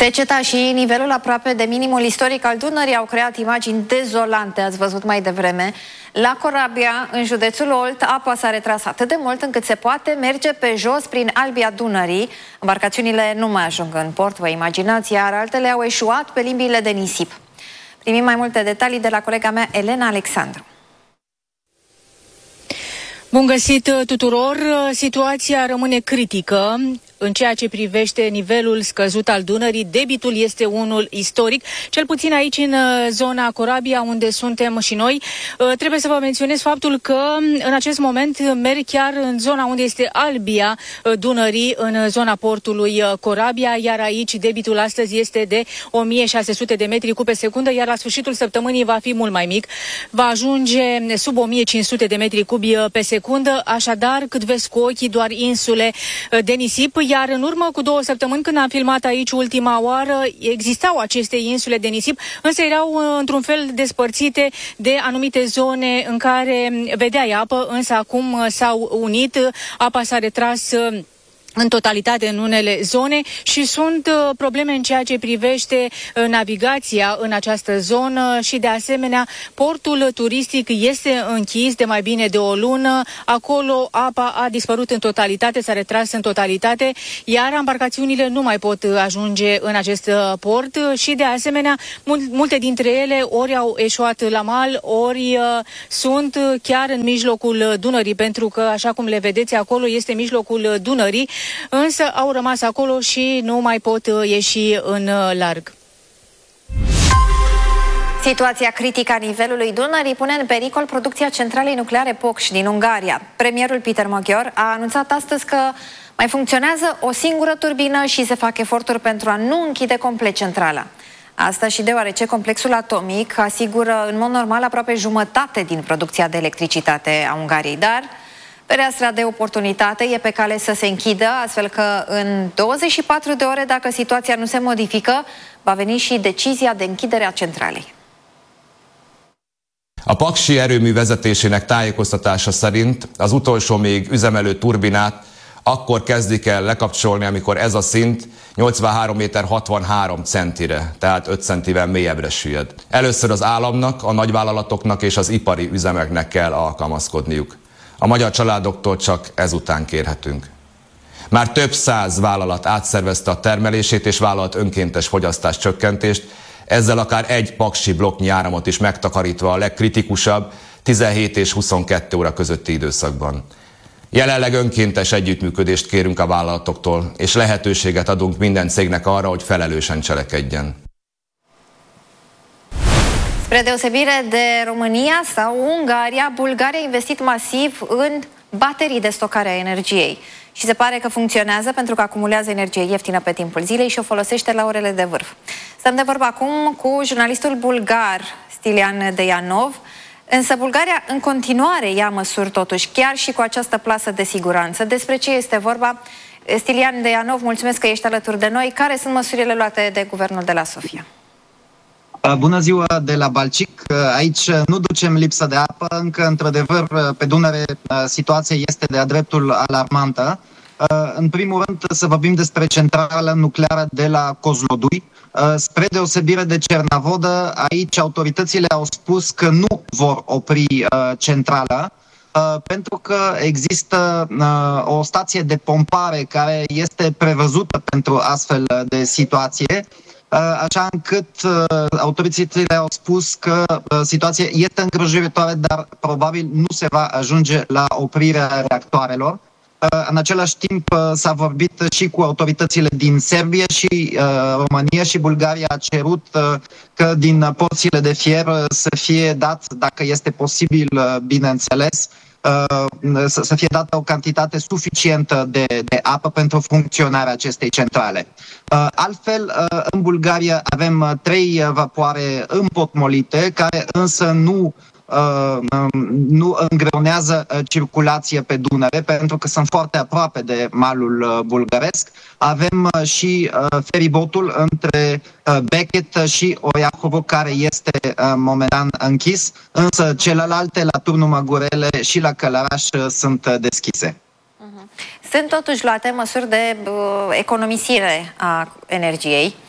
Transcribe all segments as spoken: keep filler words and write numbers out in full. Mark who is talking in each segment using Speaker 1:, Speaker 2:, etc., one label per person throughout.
Speaker 1: Seceta și nivelul aproape de minimul istoric al Dunării au creat imagini dezolante, ați văzut mai devreme. La Corabia, în județul Olt, apa s-a retras atât de mult încât se poate merge pe jos prin albia Dunării. Embarcațiunile nu mai ajung în port, vă imaginați, iar altele au eșuat pe limbile de nisip. Primim mai multe detalii de la colega mea, Elena Alexandru.
Speaker 2: Bun găsit tuturor! Situația rămâne critică în ceea ce privește nivelul scăzut al Dunării. Debitul este unul istoric, cel puțin aici în zona Corabia, unde suntem și noi. Trebuie să vă menționez faptul că în acest moment merg chiar în zona unde este albia Dunării, în zona portului Corabia, iar aici debitul astăzi este de o mie șase sute de metri cub pe secundă, iar la sfârșitul săptămânii va fi mult mai mic. Va ajunge sub o mie cinci sute de metri cubi pe secundă, așadar, cât vezi cu ochii, doar insule de nisip. Iar în urmă cu două săptămâni, când am filmat aici ultima oară, existau aceste insule de nisip, însă erau într-un fel despărțite de anumite zone în care vedeai apă, însă acum s-au unit, apa s-a retras în totalitate în unele zone și sunt uh, probleme în ceea ce privește uh, navigația în această zonă și de asemenea portul turistic este închis de mai bine de o lună. Acolo apa a dispărut în totalitate, s-a retras în totalitate, iar embarcațiunile nu mai pot ajunge în acest port și de asemenea mul- multe dintre ele ori au eșuat la mal, ori uh, sunt chiar în mijlocul Dunării, pentru că așa cum le vedeți acolo este mijlocul Dunării, însă au rămas acolo și nu mai pot ieși în larg.
Speaker 1: Situația critică a nivelului Dunării pune în pericol producția centralei nucleare Pokș din Ungaria. Premierul Peter Magyar a anunțat astăzi că mai funcționează o singură turbină și se fac eforturi pentru a nu închide complet centrala. Asta și deoarece complexul atomic asigură în mod normal aproape jumătate din producția de electricitate a Ungariei, dar fereastra de oportunitate e pe cale să se închidă, astfel că în douăzeci și patru de ore, dacă situația nu se modifică, va veni și decizia de închidere a centrálei.
Speaker 3: A paksi erőmű vezetésének tájékoztatása szerint az utolsó még üzemelő turbinát akkor kezdik el lekapcsolni, amikor ez a szint nyolcvanhárom méter hatvanhárom centire, tehát öt centivel mélyebbre süllyed. Először az államnak, a nagyvállalatoknak és az ipari üzemeknek kell alkalmazkodniuk. A magyar családoktól csak ezután kérhetünk. Már több száz vállalat átszervezte a termelését és vállalt önkéntes fogyasztás csökkentést, ezzel akár egy paksi blokknyi áramot is megtakarítva a legkritikusabb tizenhét és huszonkettő óra közötti időszakban. Jelenleg önkéntes együttműködést kérünk a vállalatoktól, és lehetőséget adunk minden cégnek arra, hogy felelősen cselekedjen.
Speaker 1: Spre deosebire de România sau Ungaria, Bulgaria a investit masiv în baterii de stocare a energiei. Și se pare că funcționează pentru că acumulează energie ieftină pe timpul zilei și o folosește la orele de vârf. Stăm de vorbă acum cu jurnalistul bulgar Stilian Dejanov, însă Bulgaria în continuare ia măsuri totuși, chiar și cu această plasă de siguranță. Despre ce este vorba? Stilian Dejanov, mulțumesc că ești alături de noi. Care sunt măsurile luate de guvernul de la Sofia?
Speaker 4: Bună ziua de la Balcic. Aici nu ducem lipsă de apă, încă într-adevăr pe Dunăre situația este de-a dreptul alarmantă. În primul rând să vorbim despre centrala nucleară de la Kozlodui. Spre deosebire de Cernavodă, aici autoritățile au spus că nu vor opri centrala, pentru că există o stație de pompare care este prevăzută pentru astfel de situație, așa încât autoritățile au spus că situația este îngrijorătoare, dar probabil nu se va ajunge la oprirea reactoarelor. În același timp s-a vorbit și cu autoritățile din Serbia și România și Bulgaria a cerut că din porțile de fier să fie dat, dacă este posibil, bineînțeles, să fie dată o cantitate suficientă de, de apă pentru funcționarea acestei centrale. Altfel, în Bulgaria avem trei vapoare împotmolite, care însă nu nu îngreunează circulația pe Dunăre, pentru că sunt foarte aproape de malul bulgaresc. Avem și feribotul între Beckett și Oiahovo, care este momentan închis, însă celelalte la Turnul Măgurele și la Călăraș sunt deschise.
Speaker 1: Sunt totuși luate măsuri de uh, economisire a energiei.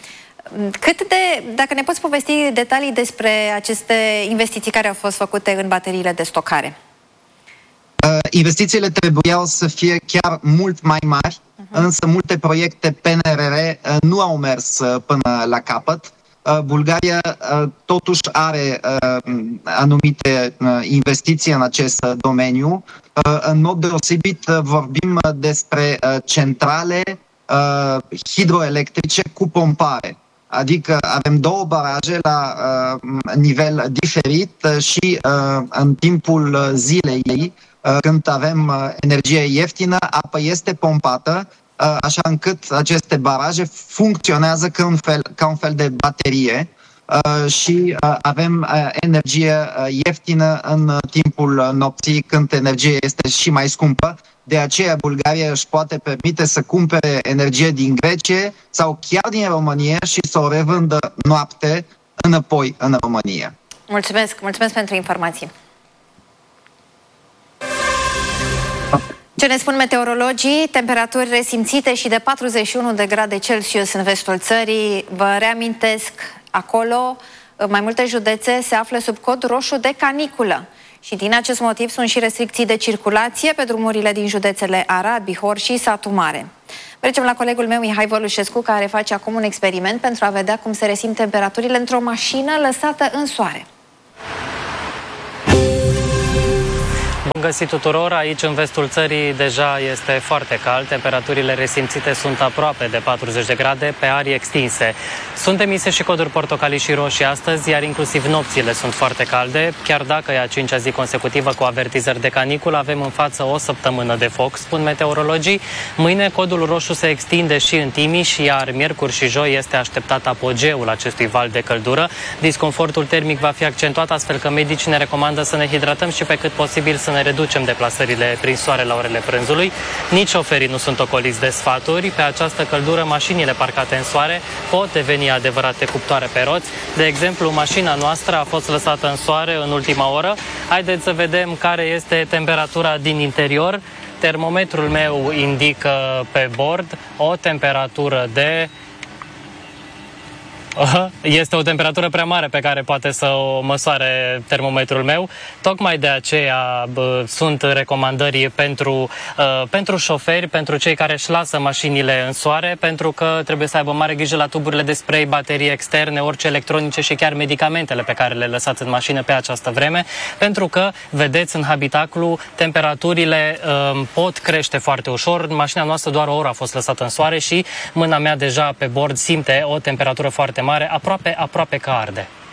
Speaker 1: Cât de, dacă ne poți povesti detalii despre aceste investiții care au fost făcute în bateriile de stocare?
Speaker 4: Uh, investițiile trebuiau să fie chiar mult mai mari, uh-huh. însă multe proiecte P N R R uh, nu au mers uh, până la capăt. Uh, Bulgaria uh, totuși are uh, anumite uh, investiții în acest uh, domeniu. Uh, în mod deosebit uh, vorbim uh, despre uh, centrale uh, hidroelectrice cu pompare. Adică avem două baraje la uh, nivel diferit uh, și uh, în timpul zilei, uh, când avem uh, energie ieftină, apa este pompată, uh, așa încât aceste baraje funcționează ca un fel, ca un fel de baterie uh, și uh, avem uh, energie uh, ieftină în uh, timpul nopții, când energia este și mai scumpă. De aceea Bulgaria își poate permite să cumpere energie din Grecie sau chiar din România și să o revândă noapte înapoi în România.
Speaker 1: Mulțumesc, mulțumesc pentru informații. Ce ne spun meteorologii? Temperaturi resimțite și de patruzeci și unu de grade Celsius în vestul țării. Vă reamintesc, acolo, în mai multe județe, se află sub cod roșu de caniculă. Și din acest motiv sunt și restricții de circulație pe drumurile din județele Arad, Bihor și Satu Mare. Mergem la colegul meu Mihai Vălușescu, care face acum un experiment pentru a vedea cum se resimt temperaturile într-o mașină lăsată în soare.
Speaker 5: Bun găsit tuturor! Aici, în vestul țării, deja este foarte cald. Temperaturile resimțite sunt aproape de patruzeci de grade pe arii extinse. Sunt emise și coduri portocalii și roșii astăzi, iar inclusiv nopțile sunt foarte calde. Chiar dacă e a cincea zi consecutivă cu avertizări de caniculă, avem în față o săptămână de foc, spun meteorologii. Mâine codul roșu se extinde și în Timiș, iar miercuri și joi este așteptat apogeul acestui val de căldură. Disconfortul termic va fi accentuat, astfel că medicii ne recomandă să ne hidratăm și pe cât posibil să ne reducem deplasările prin soare la orele prânzului. Nici șoferii nu sunt ocoliți de sfaturi. Pe această căldură, mașinile parcate în soare pot deveni adevărate cuptoare pe roți. De exemplu, mașina noastră a fost lăsată în soare în ultima oră. Haideți să vedem care este temperatura din interior. Termometrul meu indică pe bord o temperatură de... Este o temperatură prea mare pe care poate să o măsoare termometrul meu. Tocmai de aceea bă, sunt recomandări pentru, uh, pentru șoferi, pentru cei care își lasă mașinile în soare, pentru că trebuie să aibă mare grijă la tuburile de spray, baterii externe, orice electronice și chiar medicamentele pe care le lăsați în mașină pe această vreme, pentru că, vedeți, în habitaclu temperaturile uh, pot crește foarte ușor. Mașina noastră doar o oră a fost lăsată în soare și mâna mea deja pe bord simte o temperatură foarte mare, aproape, aproape că arde.